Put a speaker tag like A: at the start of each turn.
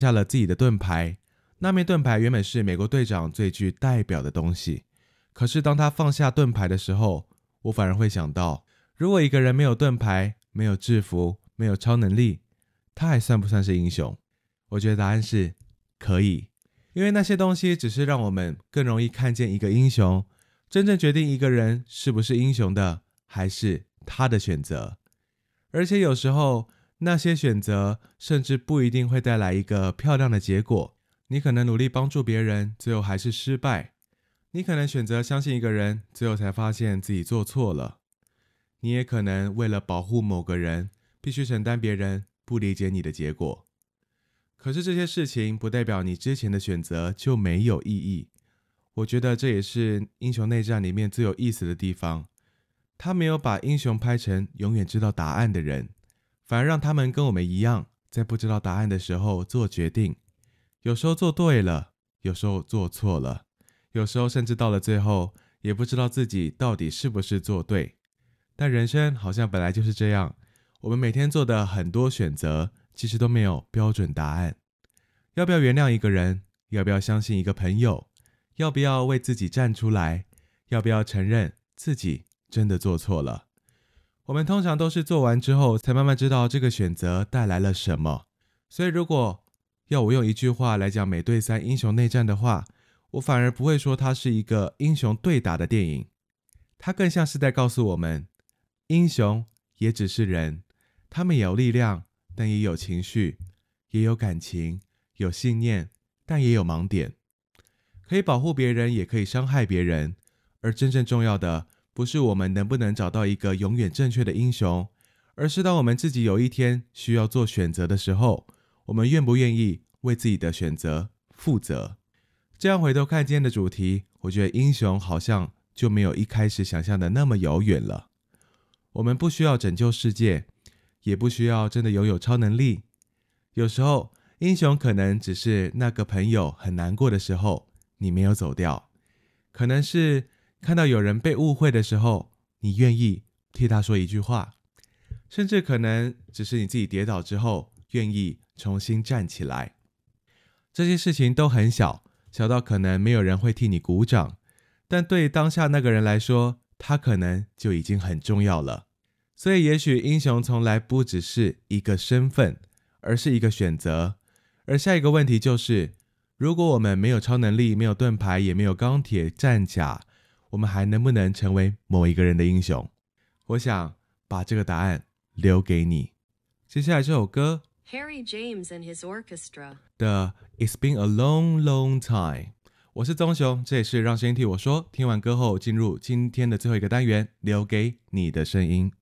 A: 下了自己的盾牌。那面盾牌原本是美国队长最具代表的东西，可是当他放下盾牌的时候，我反而会想到，如果一个人没有盾牌，没有制服，没有超能力，他还算不算是英雄？我觉得答案是可以，因为那些东西只是让我们更容易看见一个英雄，真正决定一个人是不是英雄的，还是他的选择。而且有时候那些选择甚至不一定会带来一个漂亮的结果，你可能努力帮助别人，最后还是失败。你可能选择相信一个人，最后才发现自己做错了。你也可能为了保护某个人，必须承担别人不理解你的结果。可是这些事情不代表你之前的选择就没有意义。我觉得这也是英雄内战里面最有意思的地方。他没有把英雄拍成永远知道答案的人，反而让他们跟我们一样，在不知道答案的时候做决定。有时候做对了，有时候做错了，有时候甚至到了最后，也不知道自己到底是不是做对。但人生好像本来就是这样，我们每天做的很多选择，其实都没有标准答案。要不要原谅一个人？要不要相信一个朋友？要不要为自己站出来？要不要承认自己真的做错了？我们通常都是做完之后，才慢慢知道这个选择带来了什么。所以如果要我用一句话来讲美队3英雄内战的话，我反而不会说它是一个英雄对打的电影，它更像是在告诉我们，英雄也只是人，他们也有力量，但也有情绪，也有感情，有信念，但也有盲点，可以保护别人，也可以伤害别人。而真正重要的，不是我们能不能找到一个永远正确的英雄，而是当我们自己有一天需要做选择的时候，我们愿不愿意为自己的选择负责。这样回头看今天的主题，我觉得英雄好像就没有一开始想象的那么遥远了。我们不需要拯救世界，也不需要真的拥有超能力。有时候英雄可能只是那个朋友很难过的时候，你没有走掉，可能是看到有人被误会的时候，你愿意替他说一句话，甚至可能只是你自己跌倒之后，愿意重新站起来。这些事情都很小，小到可能没有人会替你鼓掌，但对当下那个人来说，他可能就已经很重要了。所以也许英雄从来不只是一个身份，而是一个选择。而下一个问题就是，如果我们没有超能力，没有盾牌，也没有钢铁战甲，我们还能不能成为某一个人的英雄？我想把这个答案留给你。接下来这首歌
B: Harry James and his orchestra
A: 的 It's been a long, long time。我是宗雄，这也是让声音替我说。听完歌后，进入今天的最后一个单元，留给你的声音。